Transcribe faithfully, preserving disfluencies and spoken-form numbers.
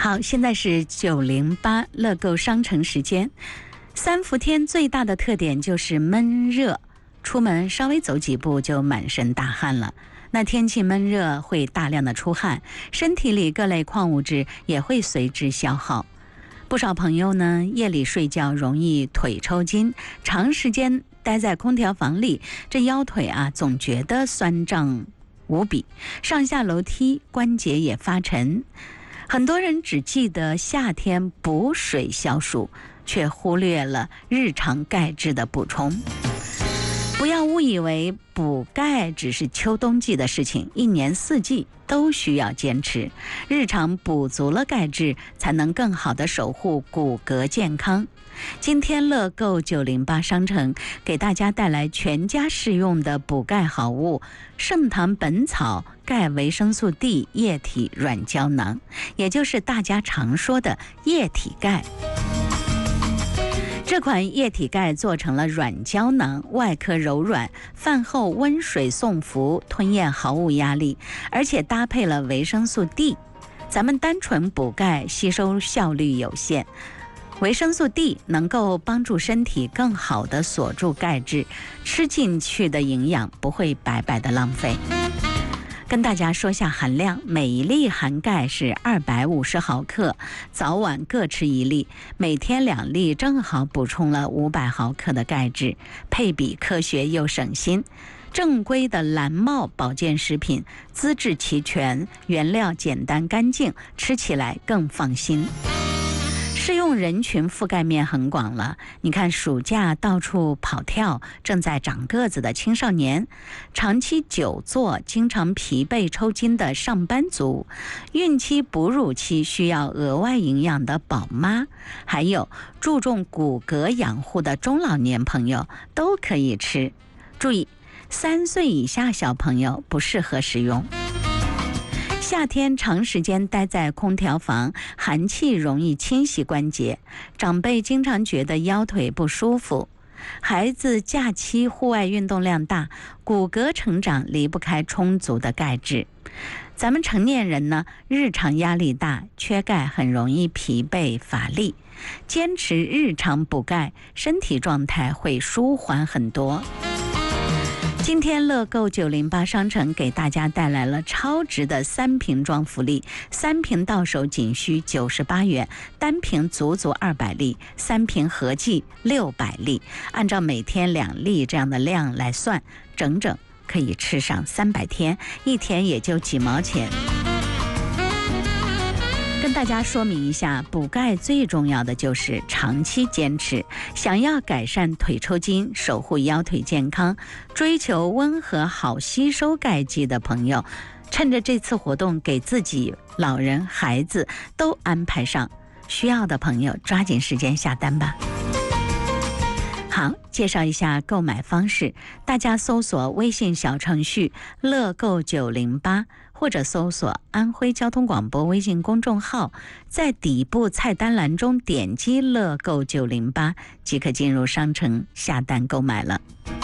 好，现在是九零八乐购商城时间。三伏天最大的特点就是闷热，出门稍微走几步就满身大汗了。那天气闷热会大量的出汗，身体里各类矿物质也会随之消耗。不少朋友呢，夜里睡觉容易腿抽筋，长时间待在空调房里，这腰腿啊总觉得酸胀无比，上下楼梯关节也发沉。很多人只记得夏天补水消暑，却忽略了日常钙质的补充。不要误以为补钙只是秋冬季的事情，一年四季都需要坚持。日常补足了钙质，才能更好地守护骨骼健康。今天乐购九零八商城给大家带来全家适用的补钙好物——圣堂本草钙维生素 D 液体软胶囊，也就是大家常说的液体钙。这款液体钙做成了软胶囊，外壳柔软，饭后温水送服，吞咽毫无压力，而且搭配了维生素 D。咱们单纯补钙吸收效率有限，维生素 D 能够帮助身体更好地锁住钙质，吃进去的营养不会白白的浪费。跟大家说下含量，每一粒含钙是二百五十毫克，早晚各吃一粒，每天两粒，正好补充了五百毫克的钙质，配比科学又省心。正规的蓝帽保健食品，资质齐全，原料简单干净，吃起来更放心。适用人群覆盖面很广了，你看暑假到处跑跳，正在长个子的青少年，长期久坐经常疲惫抽筋的上班族，孕期哺乳期需要额外营养的宝妈，还有注重骨骼养护的中老年朋友都可以吃。注意，三岁以下小朋友不适合食用。夏天长时间待在空调房，寒气容易侵袭关节，长辈经常觉得腰腿不舒服。孩子假期户外运动量大，骨骼成长离不开充足的钙质。咱们成年人呢，日常压力大，缺钙很容易疲惫乏力。坚持日常补钙，身体状态会舒缓很多。今天乐购九零八商城给大家带来了超值的三瓶装福利，三瓶到手仅需九十八元，单瓶足足二百粒，三瓶合计六百粒，按照每天两粒这样的量来算，整整可以吃上三百天，一天也就几毛钱。跟大家说明一下，补钙最重要的就是长期坚持。想要改善腿抽筋，守护腰腿健康，追求温和好吸收钙剂的朋友，趁着这次活动给自己、老人、孩子都安排上。需要的朋友抓紧时间下单吧。好，介绍一下购买方式，大家搜索微信小程序乐购九零八，或者搜索安徽交通广播微信公众号，在底部菜单栏中点击乐购九零八，即可进入商城下单购买了。